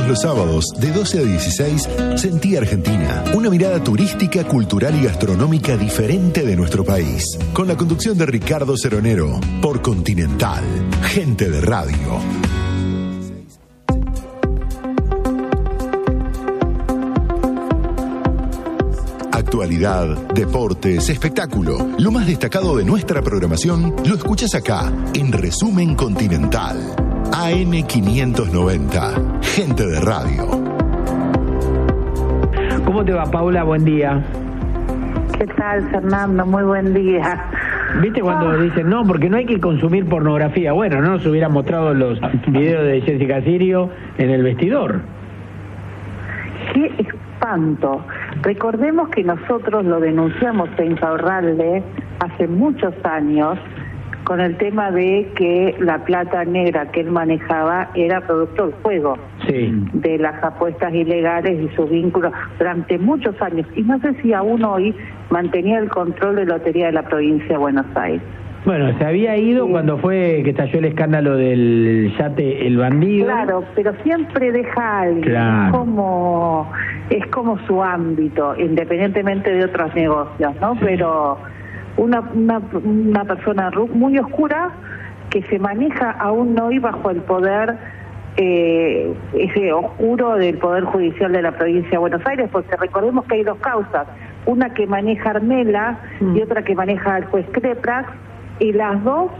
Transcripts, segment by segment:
los sábados, de 12 a 16, Sentí Argentina. Una mirada turística, cultural y gastronómica diferente de nuestro país. Con la conducción de Ricardo Ceronero, por Continental. Gente de Radio. Actualidad, deportes, espectáculo. Lo más destacado de nuestra programación lo escuchás acá, en Resumen Continental. AM590. Gente de Radio. ¿Cómo te va, Paula? Buen día. ¿Qué tal, Fernando? Muy buen día. ¿Viste cuando dicen, no, porque no hay que consumir pornografía? Bueno, no nos hubieran mostrado los videos de Jessica Sirio en el vestidor. ¡Qué espanto! Recordemos que nosotros lo denunciamos en Insaurralde hace muchos años con el tema de que la plata negra que él manejaba era producto del juego, sí, de las apuestas ilegales y sus vínculos durante muchos años. Y no sé si aún hoy mantenía el control de lotería de la provincia de Buenos Aires. Bueno, se había ido cuando fue que estalló el escándalo del yate El Bandido. Claro, pero siempre deja algo. Claro. Es como su ámbito, independientemente de otros negocios, ¿no? Sí. Pero una persona muy oscura que se maneja aún hoy bajo el poder ese oscuro del Poder Judicial de la provincia de Buenos Aires, porque recordemos que hay dos causas, una que maneja Armela y otra que maneja el juez Kreprax, y las dos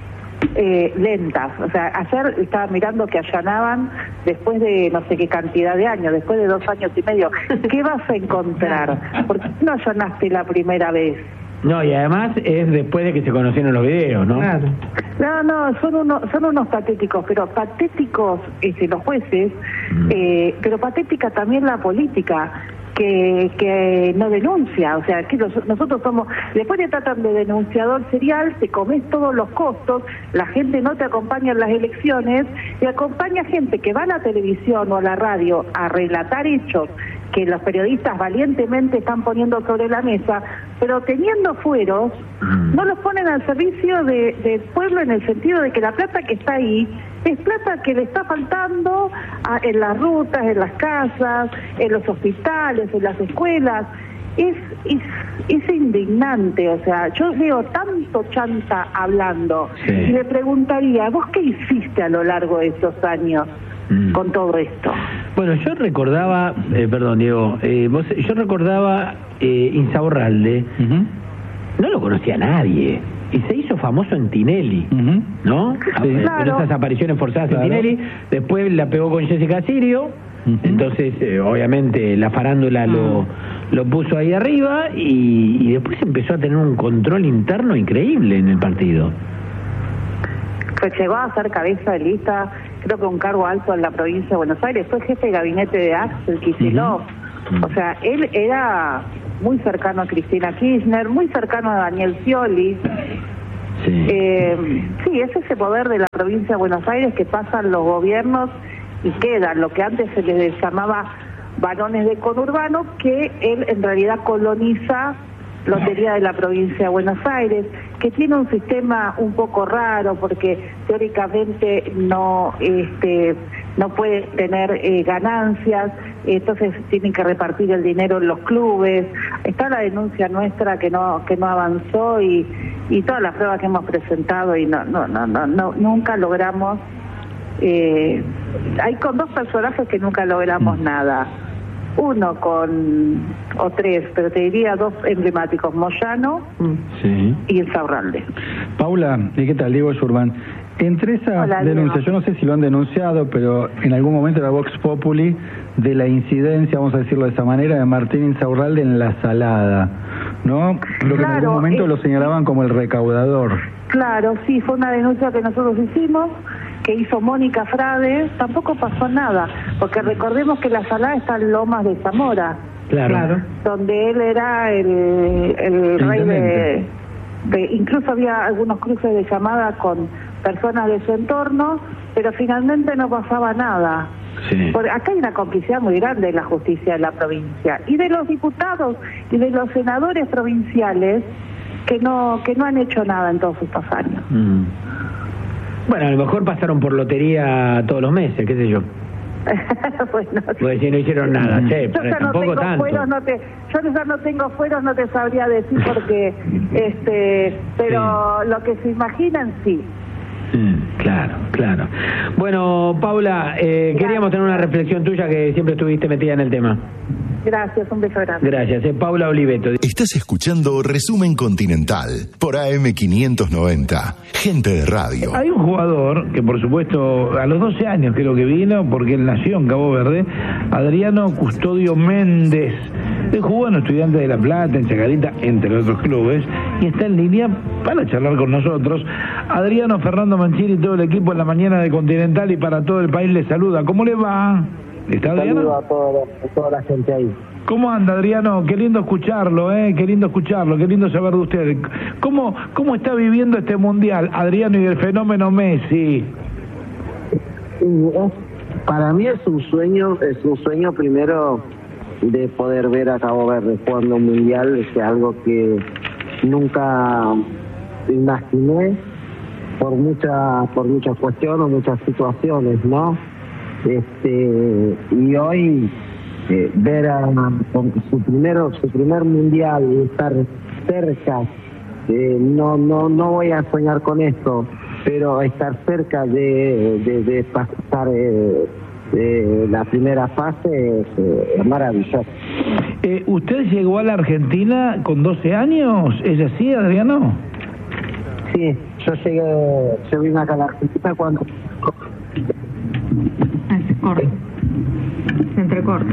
lentas. O sea, ayer estaba mirando que allanaban después de no sé qué cantidad de años, después de 2 años y medio. ¿Qué vas a encontrar? ¿Por qué no allanaste la primera vez? No, y además es después de que se conocieron los videos, ¿no? Claro. No, son unos patéticos, pero patéticos los jueces, pero patética también la política. Que no denuncia, o sea, que nosotros somos, después te tratan de denunciador serial, te comes todos los costos, la gente no te acompaña en las elecciones, y acompaña gente que va a la televisión o a la radio a relatar hechos que los periodistas valientemente están poniendo sobre la mesa, pero teniendo fueros, no los ponen al servicio del pueblo en el sentido de que la plata que está ahí es plata que le está faltando en las rutas, en las casas, en los hospitales, en las escuelas. Es indignante, o sea, yo veo tanto chanta hablando, sí, y le preguntaría, ¿vos qué hiciste a lo largo de estos años con todo esto? Bueno, yo recordaba, perdón Diego, yo recordaba Insaurralde, no lo conocía nadie, y se hizo famoso en Tinelli, ¿no? Sí, claro. Con esas apariciones forzadas en Tinelli, después la pegó con Jessica Sirio, entonces obviamente la farándula lo puso ahí arriba, y después empezó a tener un control interno increíble en el partido. Que llegó a ser cabeza de lista, creo que un cargo alto en la provincia de Buenos Aires, fue jefe de gabinete de Axel Kicillof. O sea, él era muy cercano a Cristina Kirchner, muy cercano a Daniel Scioli. Sí. Sí, es ese poder de la provincia de Buenos Aires que pasan los gobiernos y quedan, lo que antes se les llamaba varones de conurbano, que él en realidad coloniza Lotería de la provincia de Buenos Aires, que tiene un sistema un poco raro porque teóricamente no puede tener ganancias, entonces tienen que repartir el dinero en los clubes. Está la denuncia nuestra que no avanzó y todas las pruebas que hemos presentado y nunca logramos. Hay con 2 personajes que nunca logramos nada. Uno o 3, pero te diría 2 emblemáticos, Moyano y Insaurralde. Paula, ¿qué tal? Diego Surban. Entre esas denuncias, yo no sé si lo han denunciado, pero en algún momento era Vox Populi de la incidencia, vamos a decirlo de esa manera, de Martín Insaurralde en La Salada, ¿no? Creo que en algún momento lo señalaban como el recaudador. Claro, sí, fue una denuncia que nosotros hicimos, que hizo Mónica Frade, tampoco pasó nada, porque recordemos que La Salada está en Lomas de Zamora, claro, donde él era el rey de incluso había algunos cruces de llamada con personas de su entorno, pero finalmente no pasaba nada. Sí. Porque acá hay una complicidad muy grande de la justicia de la provincia y de los diputados y de los senadores provinciales que no han hecho nada en todos estos años. Bueno, a lo mejor pasaron por lotería todos los meses, qué sé yo. Bueno, pues si no hicieron nada, yo ya no tengo tanto. fueros, yo ya no tengo fueros, no te sabría decir porque, pero lo que se imaginan, sí. Claro. Bueno, Paula, queríamos tener una reflexión tuya que siempre estuviste metida en el tema. Gracias, un beso grande. Gracias, Paula Oliveto. Estás escuchando Resumen Continental por AM590, gente de radio. Hay un jugador que, por supuesto, a los 12 años creo que vino, porque él nació en Cabo Verde, Adriano Custodio Méndez. Él jugó en Estudiantes de La Plata, en Chacarita, entre otros clubes, y está en línea para charlar con nosotros. Adriano, Fernando Manchiri y todo el equipo en la mañana de Continental y para todo el país le saluda. ¿Cómo le va? ¿Está Adriano? Saludo a toda la gente ahí. ¿Cómo anda, Adriano? Qué lindo escucharlo, qué lindo escucharlo, qué lindo saber de usted. ¿Cómo está viviendo este mundial, Adriano, y el fenómeno Messi? Para mí es un sueño primero de poder ver a Cabo Verde jugando un mundial, es algo que nunca imaginé por muchas cuestiones, muchas situaciones, ¿no? Y hoy ver su primer mundial y estar cerca, no voy a soñar con esto, pero estar cerca de pasar la primera fase es maravilloso. ¿Usted llegó a la Argentina con 12 años? ¿Es así, Adriano? Sí, yo vine acá a la Argentina cuando... Se entrecorta.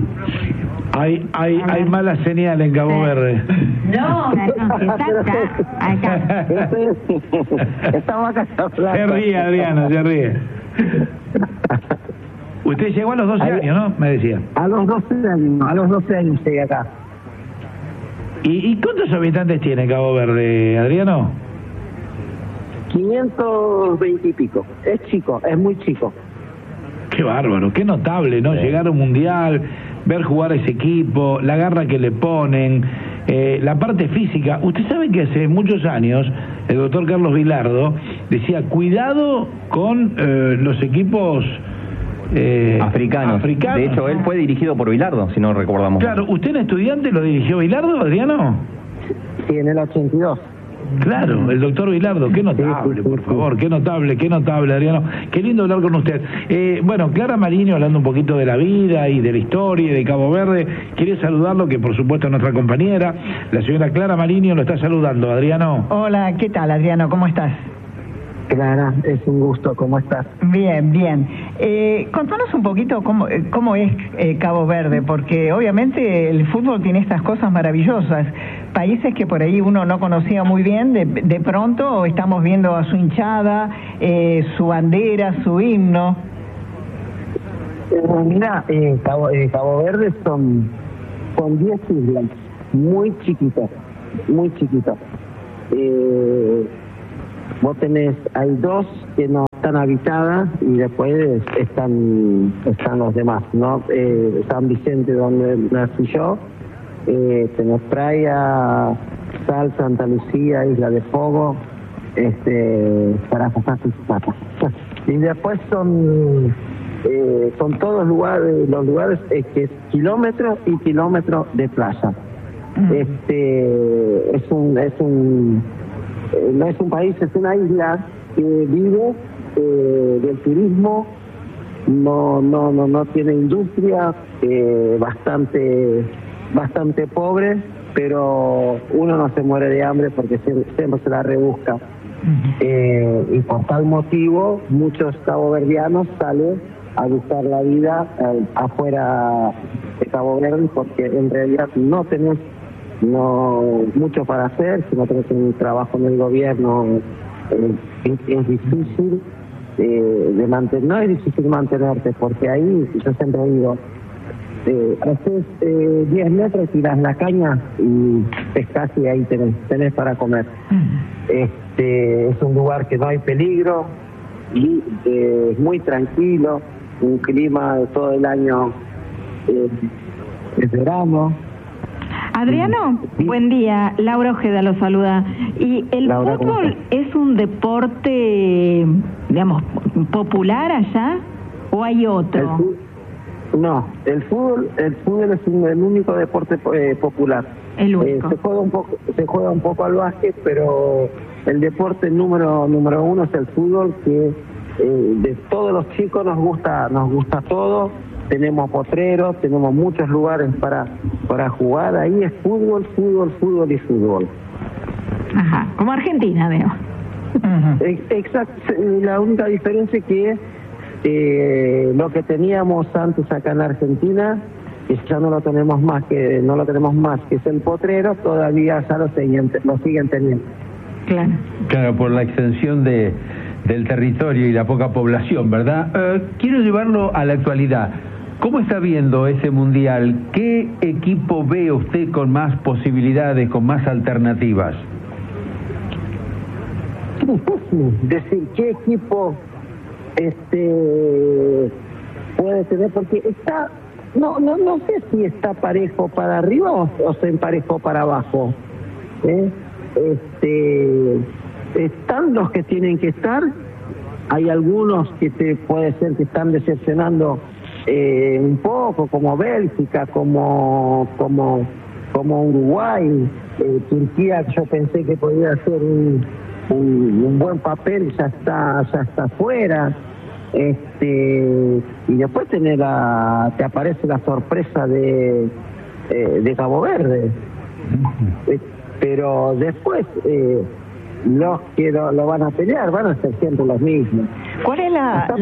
Hay mala señal en Cabo Verde. No, acá. Estamos acá. Se ríe, Adriano, se ríe. Usted llegó a los 12 años, ¿no? Me decía. A los 12 años llegué acá. ¿Y cuántos habitantes tiene Cabo Verde, Adriano? 520 y pico. Es chico, es muy chico. Qué bárbaro, qué notable, ¿no? Sí. Llegar a un mundial, ver jugar a ese equipo, la garra que le ponen, la parte física. Usted sabe que hace muchos años el doctor Carlos Vilardo decía, cuidado con los equipos africanos. De hecho, él fue dirigido por Vilardo, si no recordamos. Claro, ¿usted en Estudiante lo dirigió Vilardo, Adriano? Sí, en el 82. Claro, el doctor Vilardo, qué notable, por favor, qué notable, Adriano. Qué lindo hablar con usted. Bueno, Clara Mariño, hablando un poquito de la vida y de la historia de Cabo Verde, quiere saludarlo, que por supuesto es nuestra compañera, la señora Clara Mariño lo está saludando. Adriano. Hola, ¿qué tal, Adriano? ¿Cómo estás? Clara, es un gusto, ¿cómo estás? Bien. Contanos un poquito cómo es Cabo Verde, porque obviamente el fútbol tiene estas cosas maravillosas. Países que por ahí uno no conocía muy bien, de pronto estamos viendo a su hinchada, su bandera, su himno. Mira, Cabo Verde son 10 islas, muy chiquitas. Vos hay 2 que no están habitadas y después están los demás, ¿no? San Vicente, donde nací yo, tenés Praia, Sal, Santa Lucía, Isla de Fogo, para pasar sus patas. Y después son todos los lugares que es kilómetros y kilómetros de playa. No es un país, es una isla que vive del turismo, no tiene industria, bastante pobre, pero uno no se muere de hambre porque siempre se la rebusca. Y por tal motivo muchos caboverdianos salen a buscar la vida afuera de Cabo Verde, porque en realidad no tenés mucho para hacer. Si no tenés un trabajo en el gobierno, es difícil de mantener. No es difícil mantenerte, porque ahí, yo siempre digo, haces 10 metros, tirás la caña y pescás y ahí tenés para comer. Es un lugar que no hay peligro y es muy tranquilo, un clima de todo el año, es verano. Adriano, buen día. Laura Ojeda lo saluda. ¿Y el fútbol es un deporte, digamos, popular allá? ¿O hay otro? No, el fútbol es el único deporte popular. El único. Se juega un poco al básquet, pero el deporte número uno es el fútbol, que de todos los chicos nos gusta todo. Tenemos potreros, tenemos muchos lugares para jugar. Ahí es fútbol, fútbol, fútbol y fútbol. Ajá, como Argentina, veo. Exacto, la única diferencia es que lo que teníamos antes acá en Argentina, que ya no lo tenemos más, que es el potrero, todavía ya lo siguen teniendo. Claro, por la extensión del territorio y la poca población, ¿verdad? Quiero llevarlo a la actualidad. ¿Cómo está viendo ese mundial? ¿Qué equipo ve usted con más posibilidades, con más alternativas? Decir qué equipo puede tener, porque no sé si está parejo para arriba o se emparejó para abajo. Están los que tienen que estar. Hay algunos que puede ser que están decepcionando un poco, como Bélgica, como Uruguay, Turquía. Yo pensé que podía hacer un buen papel, ya está fuera. Y después te aparece la sorpresa de Cabo Verde. Pero después los que lo van a pelear van a ser siempre los mismos. ¿Cuál es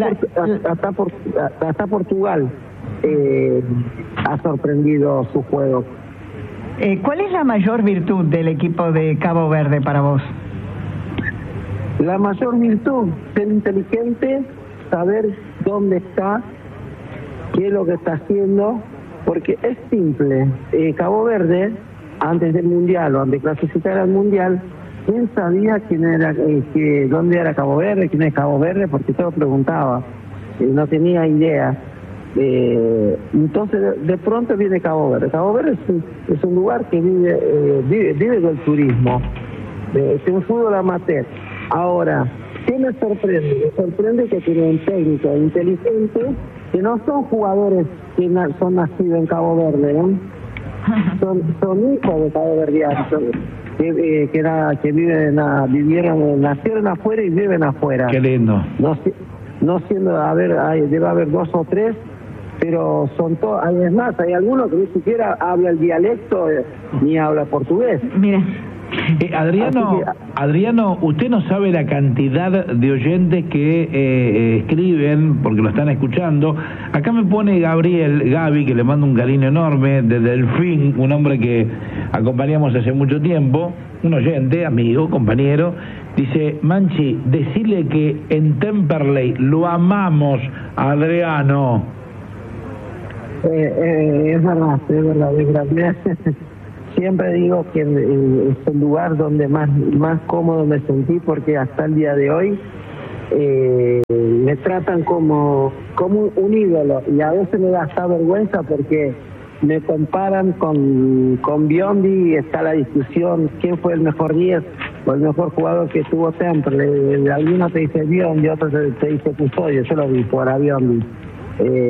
hasta Portugal ha sorprendido su juego. ¿Cuál es la mayor virtud del equipo de Cabo Verde para vos? La mayor virtud, ser inteligente, saber dónde está, qué es lo que está haciendo, porque es simple. Cabo Verde, antes del Mundial o antes de clasificar al Mundial, ¿quién sabía dónde era Cabo Verde, quién es Cabo Verde? Porque todo preguntaba, no tenía idea. Entonces de pronto viene Cabo Verde. Cabo Verde es un lugar que vive del turismo, es un fútbol amateur. Ahora, ¿qué me sorprende? Me sorprende que tiene un técnico inteligente, que no son jugadores que son nacidos en Cabo Verde, ¿no? Son hijos de Cabo Verdeanos, que nacieron afuera y viven afuera. Qué lindo. No siendo, debe haber 2 o 3, pero son todos. Es más, hay algunos que ni siquiera habla el dialecto ni habla portugués. Mira. Adriano, usted no sabe la cantidad de oyentes que escriben, porque lo están escuchando. Acá me pone Gaby, que le mando un cariño enorme, de Delfín, un hombre que acompañamos hace mucho tiempo, un oyente, amigo, compañero. Dice: Manchi, decirle que en Temperley lo amamos a Adriano. Es verdad. Siempre digo que es el lugar donde más cómodo me sentí, porque hasta el día de hoy me tratan como un ídolo, y a veces me da hasta vergüenza porque me comparan con Biondi, y está la discusión quién fue el mejor 10 o el mejor jugador que tuvo Temperley. Alguno te dice Biondi, otro te dice Custodio. Yo lo vi por Biondi.